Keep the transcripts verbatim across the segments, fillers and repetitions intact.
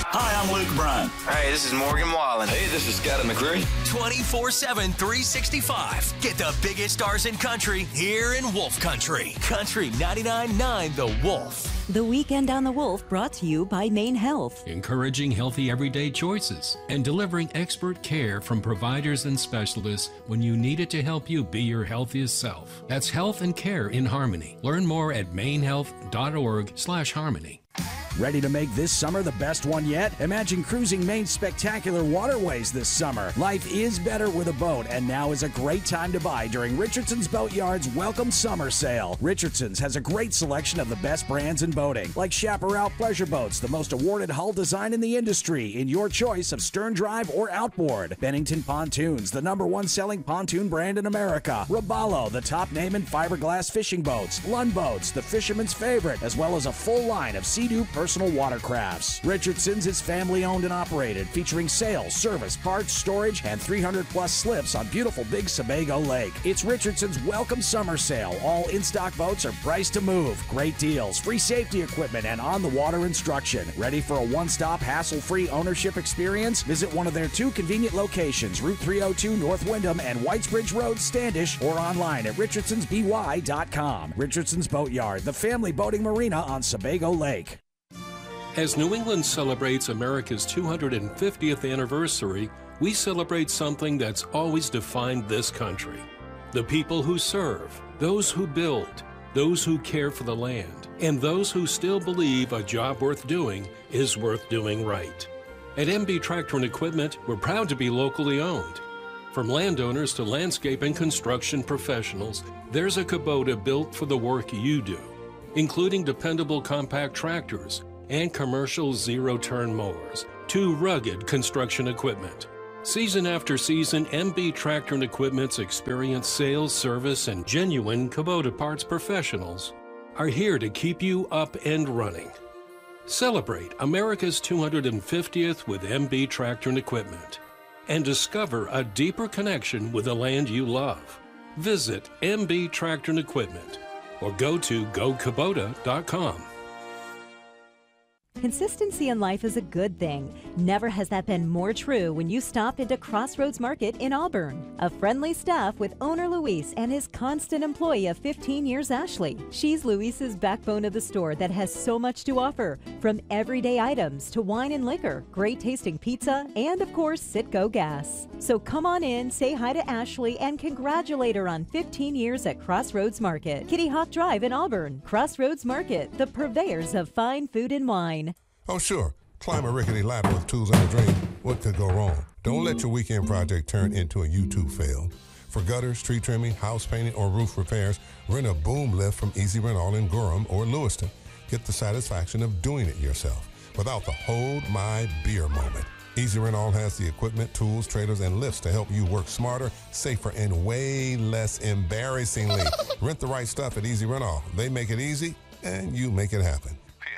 Hi, I'm Luke Bryan. Hey, this is Morgan Wallen. Hey, this is Scott McCreery. twenty-four seven, three sixty-five. Get the biggest stars in country here in Wolf Country. Country ninety-nine point nine The Wolf. The Weekend on the Wolf brought to you by Maine Health. Encouraging healthy everyday choices and delivering expert care from providers and specialists when you need it to help you be your healthiest self. That's health and care in harmony. Learn more at maine health dot org slash harmony. Ready to make this summer the best one yet? Imagine cruising Maine's spectacular waterways this summer. Life is better with a boat, and now is a great time to buy during Richardson's Boatyard's Welcome Summer Sale. Richardson's has a great selection of the best brands in boating, like Chaparral Pleasure Boats, the most awarded hull design in the industry, in your choice of stern drive or outboard. Bennington Pontoons, the number one selling pontoon brand in America. Robalo, the top name in fiberglass fishing boats. Lund Boats, the fisherman's favorite, as well as a full line of Sea-Doo personal watercrafts. Richardson's is family owned and operated, featuring sales, service, parts, storage, and three hundred plus slips on beautiful Big Sebago Lake. It's Richardson's Welcome Summer Sale. All in-stock boats are priced to move. Great deals, free safety equipment, and on-the-water instruction. Ready for a one-stop, hassle-free ownership experience? Visit one of their two convenient locations, Route three oh two North Windham and Whitesbridge Road, Standish, or online at richardsons b y dot com. Richardson's Boatyard, the family boating marina on Sebago Lake. As New England celebrates America's two hundred fiftieth anniversary, we celebrate something that's always defined this country. The people who serve, those who build, those who care for the land, and those who still believe a job worth doing is worth doing right. At M B Tractor and Equipment, we're proud to be locally owned. From landowners to landscape and construction professionals, there's a Kubota built for the work you do, including dependable compact tractors and commercial zero-turn mowers to rugged construction equipment. Season after season, M B Tractor and Equipment's experienced sales, service, and genuine Kubota parts professionals are here to keep you up and running. Celebrate America's two hundred fiftieth with M B Tractor and Equipment and discover a deeper connection with the land you love. Visit M B Tractor and Equipment or go to go kubota dot com. Consistency in life is a good thing. Never has that been more true when you stop into Crossroads Market in Auburn. A friendly staff with owner Luis and his constant employee of fifteen years, Ashley. She's Luis's backbone of the store that has so much to offer, from everyday items to wine and liquor, great tasting pizza, and of course, Citgo gas. So come on in, say hi to Ashley, and congratulate her on fifteen years at Crossroads Market, Kitty Hawk Drive in Auburn. Crossroads Market, the purveyors of fine food and wine. Oh, sure. Climb a rickety ladder with tools and a dream. What could go wrong? Don't let your weekend project turn into a YouTube fail. For gutters, tree trimming, house painting, or roof repairs, rent a boom lift from Easy Rent All in Gorham or Lewiston. Get the satisfaction of doing it yourself without the hold my beer moment. Easy Rent All has the equipment, tools, trailers, and lifts to help you work smarter, safer, and way less embarrassingly. Rent the right stuff at Easy Rent All. They make it easy, and you make it happen.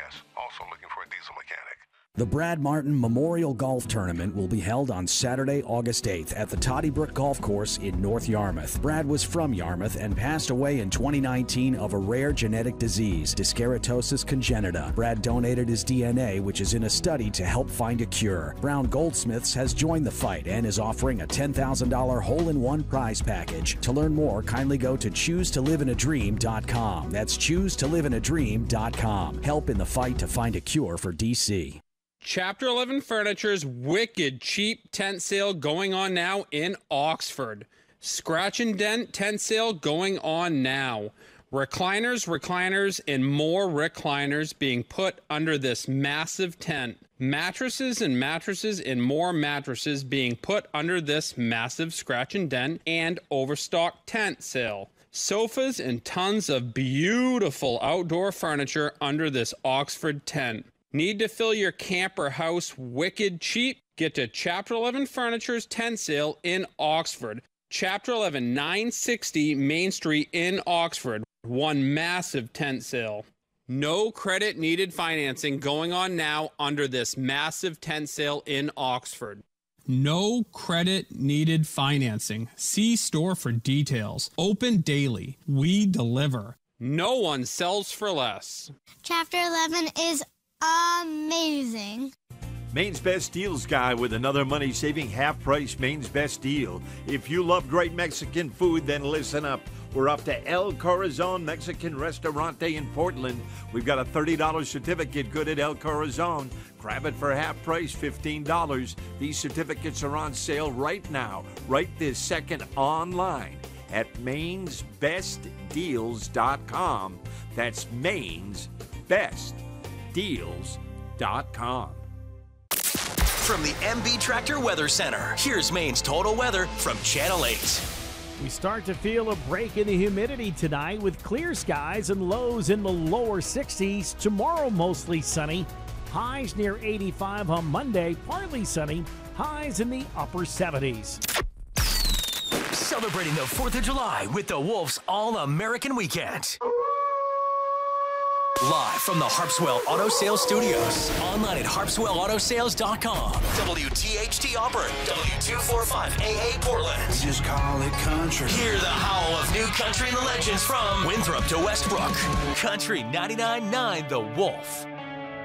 The Brad Martin Memorial Golf Tournament will be held on Saturday, August eighth at the Toddy Brook Golf Course in North Yarmouth. Brad was from Yarmouth and passed away in twenty nineteen of a rare genetic disease, Dyskeratosis congenita. Brad donated his D N A, which is in a study to help find a cure. Brown Goldsmiths has joined the fight and is offering a ten thousand dollars hole-in-one prize package. To learn more, kindly go to choose to live in a dream dot com. That's choose to live in a dream dot com. Help in the fight to find a cure for D C. Chapter eleven Furniture's wicked cheap tent sale going on now in Oxford. Scratch and dent tent sale going on now. Recliners, recliners, and more recliners being put under this massive tent. Mattresses and mattresses and more mattresses being put under this massive scratch and dent and overstock tent sale. Sofas and tons of beautiful outdoor furniture under this Oxford tent. Need to fill your camper house wicked cheap? Get to Chapter eleven Furniture's tent sale in Oxford. Chapter eleven, nine sixty Main Street in Oxford. One massive tent sale. No credit needed financing going on now under this massive tent sale in Oxford. No credit needed financing. See store for details. Open daily. We deliver. No one sells for less. Chapter eleven is amazing. Maine's Best Deals guy with another money-saving half-price Maine's Best Deal. If you love great Mexican food, then listen up. We're up to El Corazon Mexican Restaurante in Portland. We've got a thirty dollars certificate good at El Corazon. Grab it for half price, fifteen dollars. These certificates are on sale right now, right this second online at mains best deals dot com. That's mains best deals dot com. From the M B Tractor Weather Center, here's Maine's total weather from Channel eight. We start to feel a break in the humidity tonight with clear skies and lows in the lower sixties. Tomorrow, mostly sunny. Highs near eighty-five on Monday, partly sunny. Highs in the upper seventies. Celebrating the fourth of July with the Wolves All-American Weekend. Live from the Harpswell Auto Sales Studios. Online at harpswell auto sales dot com. W T H T Auburn. W two forty-five A A Portland. We just call it country. Hear the howl of new country and the legends from Winthrop to Westbrook. Country ninety-nine point nine The Wolf.